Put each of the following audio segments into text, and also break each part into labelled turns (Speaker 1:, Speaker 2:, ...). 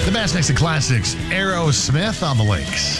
Speaker 1: The best next to classics, Aerosmith on the Lakes,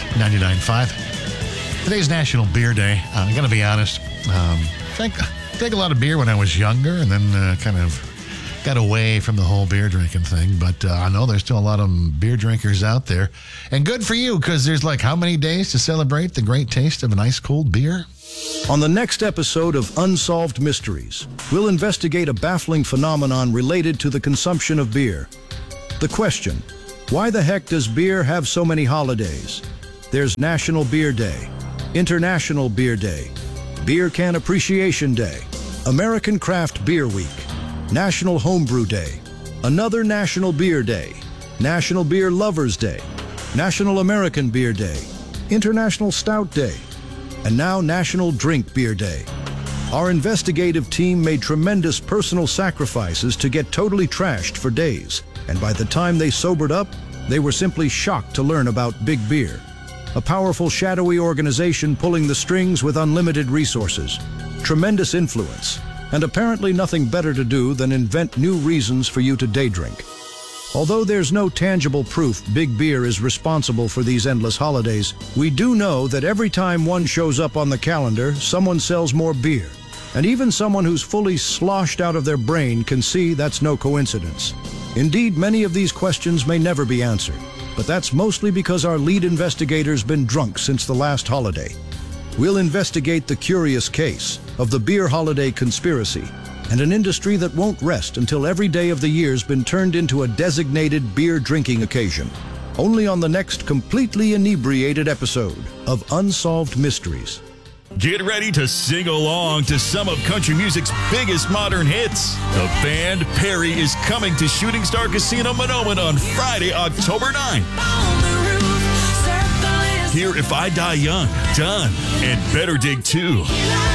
Speaker 1: 99.5. Today's National Beer Day. I'm going to be honest. Drank a lot of beer when I was younger and then kind of got away from the whole beer drinking thing. But I know there's still a lot of beer drinkers out there. And good for you, because there's like how many days to celebrate the great taste of an ice-cold beer?
Speaker 2: On the next episode of Unsolved Mysteries, we'll investigate a baffling phenomenon related to the consumption of beer. The question, why the heck does beer have so many holidays? There's National Beer Day, International Beer Day, Beer Can Appreciation Day, American Craft Beer Week, National Homebrew Day, another National Beer Day, National Beer Lovers Day, National American Beer Day, International Stout Day, and now National Drink Beer Day. Our investigative team made tremendous personal sacrifices to get totally trashed for days, and by the time they sobered up, they were simply shocked to learn about Big Beer, a powerful shadowy organization pulling the strings with unlimited resources, tremendous influence, and apparently nothing better to do than invent new reasons for you to day drink. Although there's no tangible proof Big Beer is responsible for these endless holidays, we do know that every time one shows up on the calendar, someone sells more beer. And even someone who's fully sloshed out of their brain can see that's no coincidence. Indeed, many of these questions may never be answered, but that's mostly because our lead investigator's been drunk since the last holiday. We'll investigate the curious case of the beer holiday conspiracy and an industry that won't rest until every day of the year's been turned into a designated beer drinking occasion. Only on the next completely inebriated episode of Unsolved Mysteries.
Speaker 3: Get ready to sing along to some of country music's biggest modern hits. The band Perry is coming to Shooting Star Casino Monoman on Friday, October 9th. Hear If I Die Young, Done, and Better Dig 2.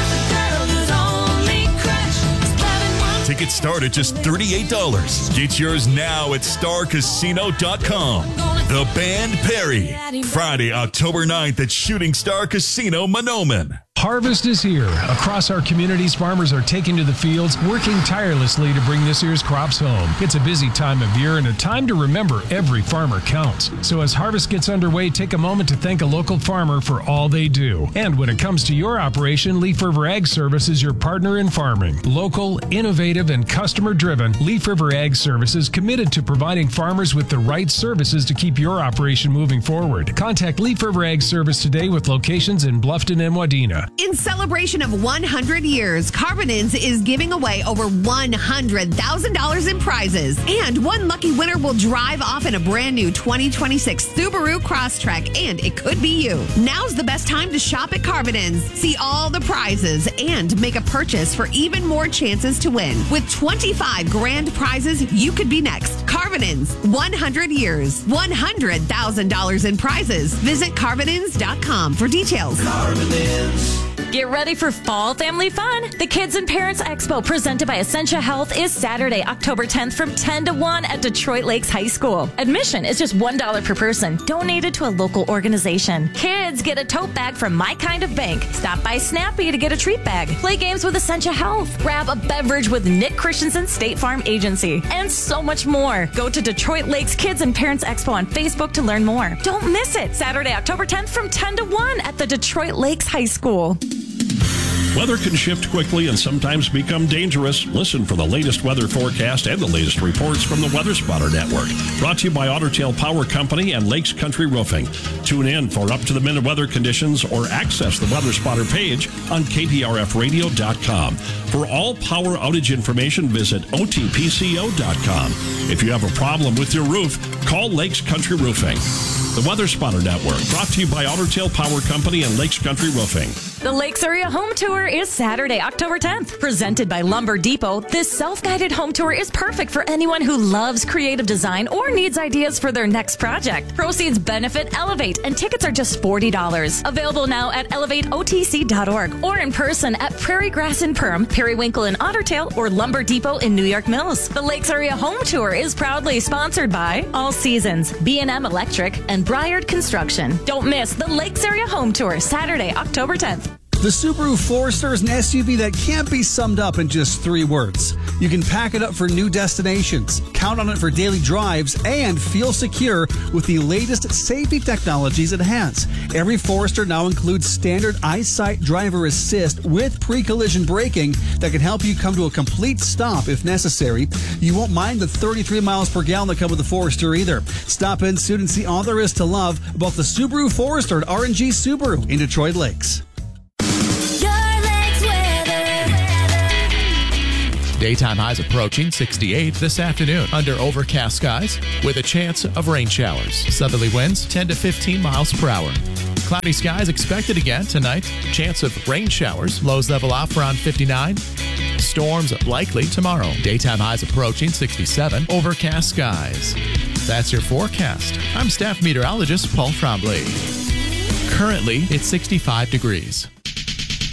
Speaker 3: Tickets start at just $38. Get yours now at starcasino.com. The band Perry, Friday, October 9th at Shooting Star Casino Monoman.
Speaker 4: Harvest is here. Across our communities, farmers are taking to the fields, working tirelessly to bring this year's crops home. It's a busy time of year and a time to remember every farmer counts. So as harvest gets underway, take a moment to thank a local farmer for all they do. And when it comes to your operation, Leaf River Ag Service is your partner in farming. Local, innovative, and customer-driven, Leaf River Ag Service is committed to providing farmers with the right services to keep your operation moving forward. Contact Leaf River Ag Service today with locations in Bluffton and Wadena.
Speaker 5: In celebration of 100 years, Carbonins is giving away over $100,000 in prizes. And one lucky winner will drive off in a brand new 2026 Subaru Crosstrek, and it could be you. Now's the best time to shop at Carbonins. See all the prizes and make a purchase for even more chances to win. With 25 grand prizes, you could be next. Carbonins, 100 years, $100,000 in prizes. Visit Carbonins.com for details.
Speaker 6: Carbonins.
Speaker 7: Get ready for fall family fun. The Kids and Parents Expo presented by Essentia Health is Saturday, October 10th from 10 to 1 at Detroit Lakes High School. Admission is just $1 per person, donated to a local organization. Kids get a tote bag from My Kind of Bank. Stop by Snappy to get a treat bag. Play games with Essentia Health. Grab a beverage with Nick Christensen State Farm Agency. And so much more. Go to Detroit Lakes Kids and Parents Expo on Facebook to learn more. Don't miss it. Saturday, October 10th from 10 to 1 at the Detroit Lakes High School.
Speaker 8: Weather can shift quickly and sometimes become dangerous. Listen for the latest weather forecast and the latest reports from the Weather Spotter Network. Brought to you by Otter Tail Power Company and Lakes Country Roofing. Tune in for up-to-the-minute weather conditions or access the Weather Spotter page on kprfradio.com. For all power outage information, visit otpco.com. If you have a problem with your roof, call Lakes Country Roofing. The Weather Spotter Network, brought to you by Otter Tail Power Company and Lakes Country Roofing.
Speaker 7: The Lakes Area Home Tour is Saturday, October 10th. Presented by Lumber Depot, this self-guided home tour is perfect for anyone who loves creative design or needs ideas for their next project. Proceeds benefit Elevate, and tickets are just $40. Available now at elevateotc.org or in person at Prairie Grass in Perham, Periwinkle in Otter Tail, or Lumber Depot in New York Mills. The Lakes Area Home Tour is proudly sponsored by All Seasons, B&M Electric, and Briard Construction. Don't miss the Lakes Area Home Tour, Saturday, October 10th.
Speaker 6: The Subaru Forester is an SUV that can't be summed up in just 3 words. You can pack it up for new destinations, count on it for daily drives, and feel secure with the latest safety technologies it has. Every Forester now includes standard EyeSight driver assist with pre-collision braking that can help you come to a complete stop if necessary. You won't mind the 33 miles per gallon that come with the Forester either. Stop in soon and see all there is to love about the Subaru Forester at R&G Subaru in Detroit Lakes.
Speaker 9: Daytime highs approaching 68 this afternoon under overcast skies with a chance of rain showers. Southerly winds 10 to 15 miles per hour. Cloudy skies expected again tonight. Chance of rain showers. Lows level off around 59. Storms likely tomorrow. Daytime highs approaching 67. Overcast skies. That's your forecast. I'm staff meteorologist Paul Trombley. Currently, it's 65 degrees.